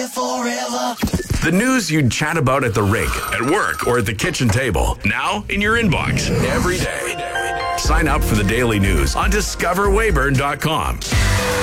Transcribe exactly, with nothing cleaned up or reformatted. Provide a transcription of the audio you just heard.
forever. The news you'd chat about at the rink, at work, or at the kitchen table. Now in your inbox every day. Sign up for the daily news on discover weyburn dot com.